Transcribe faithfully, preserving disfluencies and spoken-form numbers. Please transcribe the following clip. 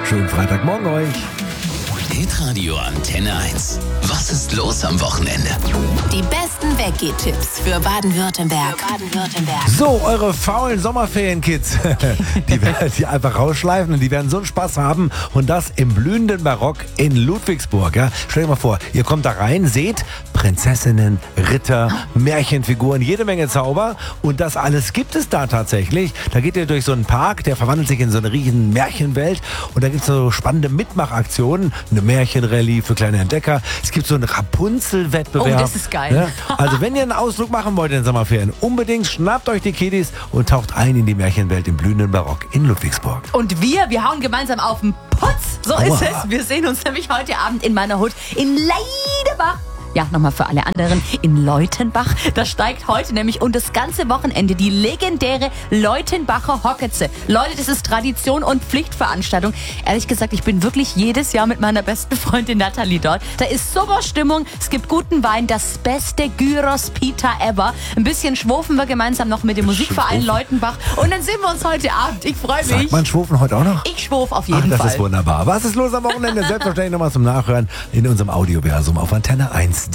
Schönen Freitagmorgen euch. Hitradio Antenne eins. Was ist los am Wochenende? Die besten Weggeh-Tipps für Baden-Württemberg. Für Baden-Württemberg. So, eure faulen Sommerferien-Kids, die werden die einfach rausschleifen und die werden so einen Spaß haben. Und das im blühenden Barock in Ludwigsburg. Ja? Stell dir mal vor, ihr kommt da rein, seht Prinzessinnen, Ritter, Märchenfiguren, jede Menge Zauber. Und das alles gibt es da tatsächlich. Da geht ihr durch so einen Park, der verwandelt sich in so eine riesen Märchenwelt. Und da gibt es so spannende Mitmachaktionen. Eine Märchenrallye für kleine Entdecker. Es gibt so einen Rapunzel-Wettbewerb. Oh, das ist geil. Ja? Also wenn ihr einen Ausflug machen wollt in den Sommerferien, unbedingt schnappt euch die Kiddies und taucht ein in die Märchenwelt im blühenden Barock in Ludwigsburg. Und wir, wir hauen gemeinsam auf den Putz. So Aua. ist es. Wir sehen uns nämlich heute Abend in meiner Hut in Leidebach. Ja, nochmal für alle anderen, in Leutenbach. Da steigt heute nämlich und das ganze Wochenende die legendäre Leutenbacher Hocketze. Leute, das ist Tradition und Pflichtveranstaltung. Ehrlich gesagt, ich bin wirklich jedes Jahr mit meiner besten Freundin Nathalie dort. Da ist super Stimmung, es gibt guten Wein, das beste Gyros Pita ever. Ein bisschen schwufen wir gemeinsam noch mit dem Musikverein Leutenbach. Und dann sehen wir uns heute Abend. Ich freue mich. Sagt man Schwufen heute auch noch? Ich schwurf auf Ach, jeden das Fall. ist wunderbar. Was ist los am Wochenende? Selbstverständlich nochmal zum Nachhören in unserem Audioversum auf Antenne eins.